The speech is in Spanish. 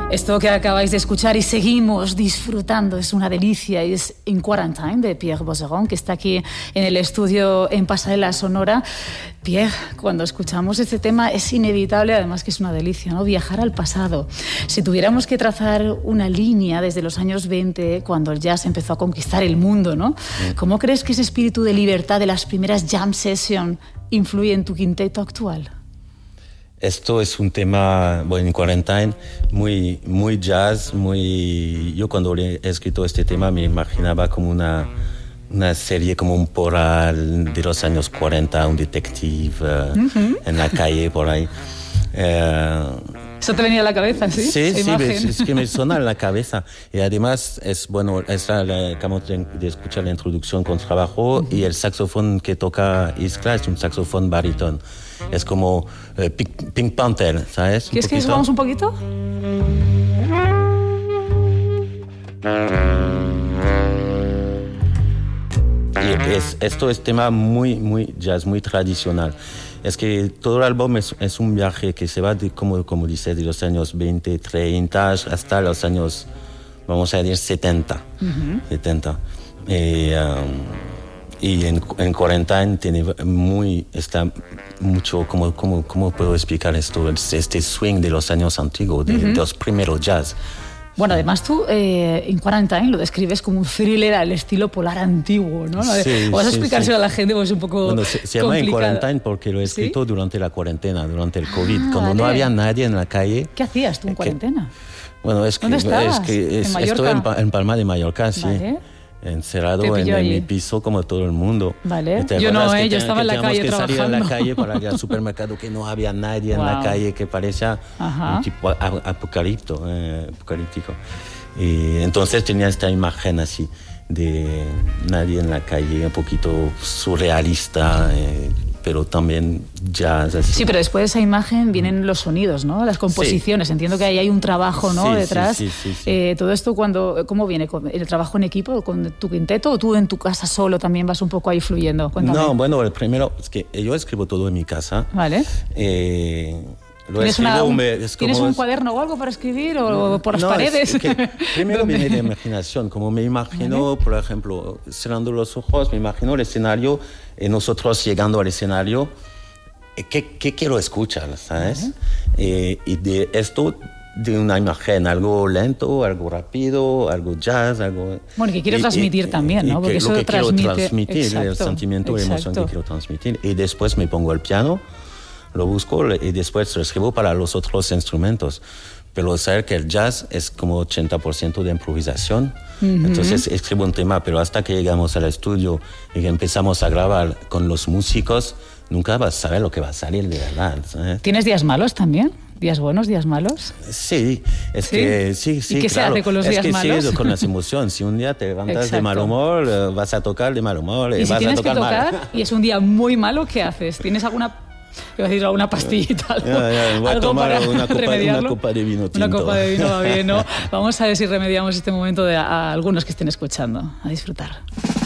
Esto que acabáis de escuchar y seguimos disfrutando es una delicia, y es In Quarantine de Pierre Boisseron, que está aquí en el estudio en Pasarela Sonora. Pierre, cuando escuchamos este tema es inevitable, además que es una delicia, ¿no? Viajar al pasado. Si tuviéramos que trazar una línea desde los años 20, cuando el jazz empezó a conquistar el mundo, ¿no? ¿Cómo crees que ese espíritu de libertad de las primeras jam sessions influye en tu quinteto actual? Esto es un tema, bueno, en Quarantine, muy jazz, Yo cuando he escrito este tema me imaginaba como una serie, como un poral de los años 40, un detective en la calle, por ahí. ¿Eso te venía a la cabeza, sí? Sí, es que me suena en la cabeza. Y además, acabamos de escuchar la introducción con trabajo, y el saxofón que toca Iskra es un saxofón baritón. Es como Pink Panther, ¿sabes? ¿Quieres que subamos un poquito? Y esto es tema muy jazz, muy tradicional. Es que todo el álbum es un viaje que se va, como dices, de los años 20, 30 hasta los años, vamos a decir, 70. 70. Y en Quarantine está mucho, ¿cómo puedo explicar esto? Este swing de los años antiguos, de los primeros jazz. Bueno, además tú en Quarantine lo describes como un thriller al estilo polar antiguo, ¿no? Sí, vas a explicárselo a la gente, porque es un poco se llama en Quarantine porque lo he escrito durante la cuarentena, durante el COVID, cuando no había nadie en la calle. ¿Qué hacías tú en cuarentena? Bueno, ¿Dónde estabas? Estoy en Palma de Mallorca, sí. Vale. Encerrado en mi piso como todo el mundo. Vale. Yo no, yo estaba en la calle trabajando. Salir a la calle para ir al supermercado, que no había nadie en la calle, que parecía un tipo apocalíptico. Y entonces tenía esta imagen así de nadie en la calle, un poquito surrealista, pero también jazz. Así. Sí, pero después de esa imagen vienen los sonidos, ¿no? Las composiciones. Sí. Entiendo que ahí hay un trabajo, ¿no? Detrás. Sí. Todo esto, ¿cómo viene? ¿El trabajo en equipo, con tu quinteto, o tú en tu casa solo también vas un poco ahí fluyendo? Cuéntame. No, bueno, el primero es que yo escribo todo en mi casa. Vale. ¿Tienes un cuaderno o algo para escribir o por las paredes? Es que primero viene de imaginación, como me imagino, por ejemplo, cerrando los ojos, me imagino el escenario y nosotros llegando al escenario, ¿qué quiero escuchar, sabes? Y de esto, de una imagen, algo lento, algo rápido, algo jazz, algo... Bueno, que quieres transmitir también, ¿no? Porque eso transmite... Quiero transmitir, el sentimiento, la emoción que quiero transmitir. Y después me pongo el piano, lo busco y después lo escribo para los otros instrumentos. Pero saber que el jazz es como 80% de improvisación. Entonces escribo un tema, pero hasta que llegamos al estudio y que empezamos a grabar con los músicos, nunca vas a saber lo que va a salir de verdad, ¿sabes? ¿Tienes días malos también? ¿Días buenos, días malos? Sí, que sí, ¿Y qué se hace con los días malos? Es que con las emociones. Si un día te levantas de mal humor, vas a tocar de mal humor. Y si vas tienes a tocar que tocar mal. Y es un día muy malo, ¿qué haces? ¿Tienes alguna pastillita? Voy a tomar una copa de vino tinto. Una copa de vino va bien, ¿no? Vamos a ver si remediamos este momento a algunos que estén escuchando. A disfrutar.